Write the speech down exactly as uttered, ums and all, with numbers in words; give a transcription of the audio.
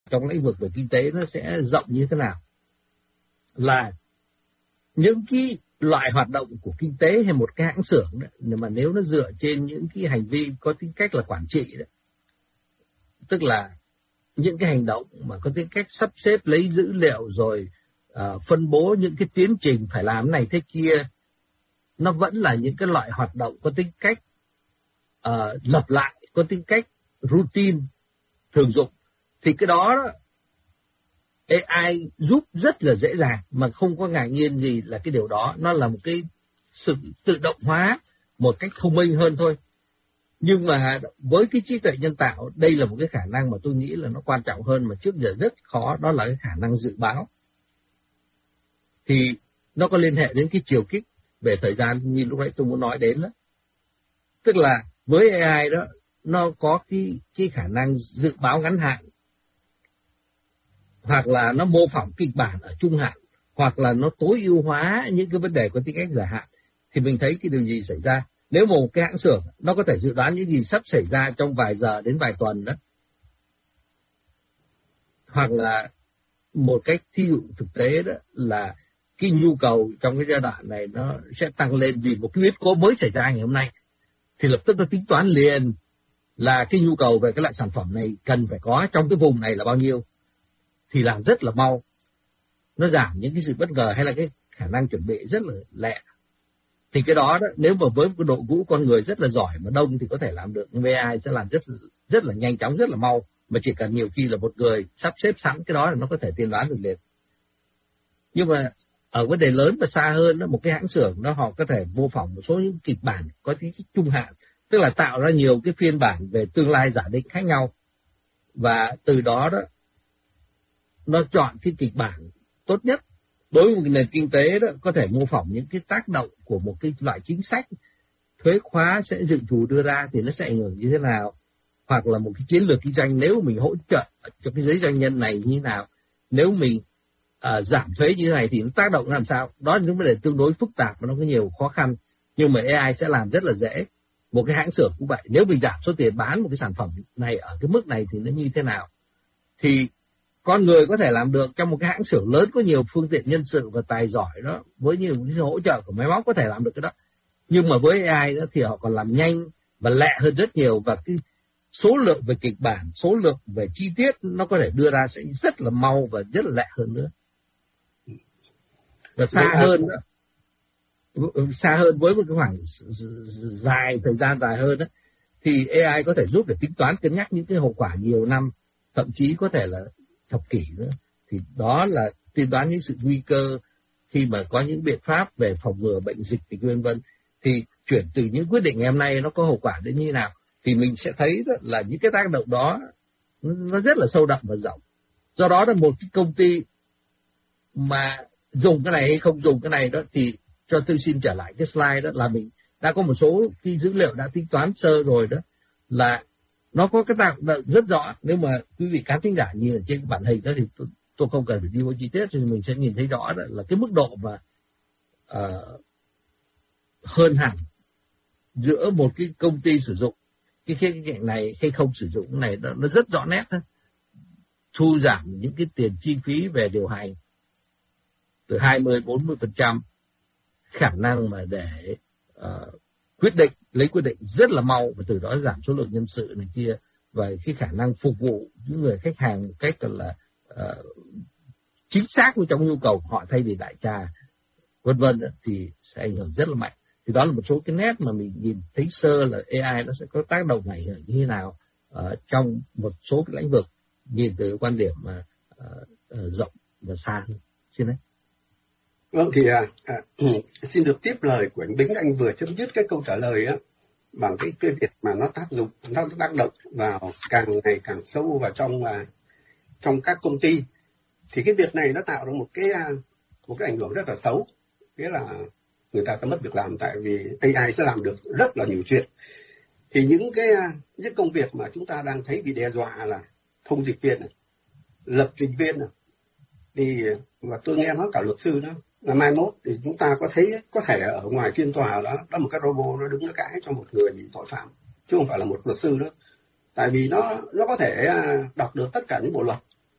trong lĩnh vực về kinh tế nó sẽ rộng như thế nào. Là những cái loại hoạt động của kinh tế hay một cái hãng xưởng đấy, mà nếu nó dựa trên những cái hành vi có tính cách là quản trị đấy, tức là những cái hành động mà có tính cách sắp xếp lấy dữ liệu rồi uh, phân bố những cái tiến trình phải làm này thế kia, nó vẫn là những cái loại hoạt động có tính cách uh, lặp lại, có tính cách routine, thường dụng, thì cái đó a i giúp rất là dễ dàng, mà không có ngạc nhiên gì là cái điều đó nó là một cái sự tự động hóa một cách thông minh hơn thôi. Nhưng mà với cái trí tuệ nhân tạo, đây là một cái khả năng mà tôi nghĩ là nó quan trọng hơn mà trước giờ rất khó, đó là cái khả năng dự báo. Thì nó có liên hệ đến cái chiều kích về thời gian như lúc nãy tôi muốn nói đến đó. Tức là với a i đó, nó có cái, cái khả năng dự báo ngắn hạn, hoặc là nó mô phỏng kịch bản ở trung hạn, hoặc là nó tối ưu hóa những cái vấn đề có tính cách dài hạn. Thì mình thấy cái điều gì xảy ra? Nếu một cái hãng xưởng nó có thể dự đoán những gì sắp xảy ra trong vài giờ đến vài tuần đó, hoặc là một cách thí dụ thực tế đó là cái nhu cầu trong cái giai đoạn này nó sẽ tăng lên vì một cái biến cố mới xảy ra ngày hôm nay, thì lập tức nó tính toán liền là cái nhu cầu về cái loại sản phẩm này cần phải có trong cái vùng này là bao nhiêu, thì làm rất là mau. Nó giảm những cái sự bất ngờ hay là cái khả năng chuẩn bị rất là lẹ. Thì cái đó, đó nếu mà với một đội ngũ con người rất là giỏi mà đông thì có thể làm được, nhưng a i sẽ làm rất rất là nhanh chóng, rất là mau, mà chỉ cần nhiều khi là một người sắp xếp sẵn cái đó là nó có thể tiên đoán được liền. Nhưng mà ở vấn đề lớn và xa hơn đó, một cái hãng xưởng nó họ có thể mô phỏng một số những kịch bản có tính trung hạn, tức là tạo ra nhiều cái phiên bản về tương lai giả định khác nhau, và từ đó đó nó chọn cái kịch bản tốt nhất đối với một nền kinh tế đó, có thể mô phỏng những cái tác động của một cái loại chính sách thuế khóa sẽ dự trù đưa ra thì nó sẽ ảnh hưởng như thế nào, hoặc là một cái chiến lược kinh doanh nếu mình hỗ trợ cho cái giới doanh nhân này như thế nào, nếu mình uh, giảm thuế như thế này thì nó tác động làm sao. Đó là những vấn đề tương đối phức tạp và nó có nhiều khó khăn, nhưng mà a i sẽ làm rất là dễ. Một cái hãng xưởng cũng vậy, nếu mình giảm số tiền bán một cái sản phẩm này ở cái mức này thì nó như thế nào, thì con người có thể làm được. Trong một cái hãng xưởng lớn có nhiều phương tiện nhân sự và tài giỏi đó, với nhiều cái hỗ trợ của máy móc có thể làm được cái đó. Nhưng mà với a i đó thì họ còn làm nhanh và lẹ hơn rất nhiều, và cái số lượng về kịch bản, số lượng về chi tiết nó có thể đưa ra sẽ rất là mau và rất là lẹ hơn nữa. Và xa hơn nữa, xa hơn với một cái khoảng dài, thời gian dài hơn đó, thì a i có thể giúp để tính toán, cân nhắc những cái hậu quả nhiều năm, thậm chí có thể là thập kỷ nữa. Thì đó là tiên đoán những sự nguy cơ khi mà có những biện pháp về phòng ngừa bệnh dịch thì vân vân. Thì chuyển từ những quyết định ngày hôm nay nó có hậu quả đến như thế nào, thì mình sẽ thấy là những cái tác động đó nó rất là sâu đậm và rộng. Do đó là một cái công ty mà dùng cái này hay không dùng cái này đó, thì cho tôi xin trở lại cái slide đó, là mình đã có một số cái dữ liệu đã tính toán sơ rồi đó, là nó có cái tác động rất rõ. Nếu mà quý vị khán thính giả nhìn ở trên bản hình đó thì tôi, tôi không cần phải đi vào chi tiết, thì mình sẽ nhìn thấy rõ đó là cái mức độ mà uh, hơn hẳn giữa một cái công ty sử dụng cái khía cạnh này hay không sử dụng cái này, nó, nó rất rõ nét thôi. Thu giảm những cái tiền chi phí về điều hành từ hai mươi đến bốn mươi phần trăm, khả năng mà để uh, quyết định, lấy quyết định rất là mau, và từ đó giảm số lượng nhân sự này kia, và cái khả năng phục vụ những người khách hàng một cách là uh, chính xác với trong nhu cầu của họ thay vì đại trà vân vân, thì sẽ ảnh hưởng rất là mạnh. Thì đó là một số cái nét mà mình nhìn thấy sơ là a i nó sẽ có tác động ảnh hưởng như thế nào uh, trong một số cái lĩnh vực, nhìn từ quan điểm mà uh, uh, rộng và xa hơn. Xin đấy. Vâng, thì à, à, xin được tiếp lời của anh Bính. Anh vừa chấm dứt cái câu trả lời á bằng cái cái việc mà nó tác dụng, nó tác động vào càng ngày càng sâu vào trong à, trong các công ty. Thì cái việc này nó tạo ra một cái một cái ảnh hưởng rất là xấu, nghĩa là người ta sẽ mất việc làm, tại vì a i sẽ làm được rất là nhiều chuyện. Thì những cái những công việc mà chúng ta đang thấy bị đe dọa là thông dịch viên này, lập trình viên này, thì và tôi nghe nói cả luật sư đó, là mai mốt thì chúng ta có thấy có thể ở ngoài phiên tòa đó, đó một cái robot nó đứng nó cãi cho một người bị tội phạm, chứ không phải là một luật sư nữa. Tại vì nó nó có thể đọc được tất cả những bộ luật